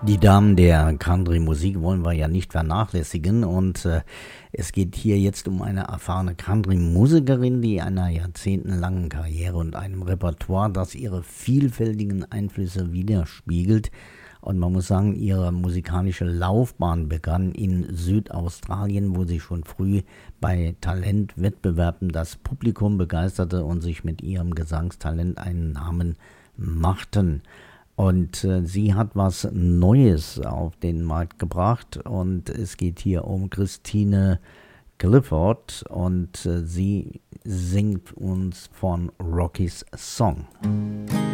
Die Damen der Country-Musik wollen wir ja nicht vernachlässigen und es geht hier jetzt um eine erfahrene Country-Musikerin, die einer jahrzehntelangen Karriere und einem Repertoire, das ihre vielfältigen Einflüsse widerspiegelt. Und man muss sagen, ihre musikalische Laufbahn begann in Südaustralien, wo sie schon früh bei Talentwettbewerben das Publikum begeisterte und sich mit ihrem Gesangstalent einen Namen machten. Und sie hat was Neues auf den Markt gebracht und es geht hier um Christine Clifford und sie singt uns von Rocky's Song.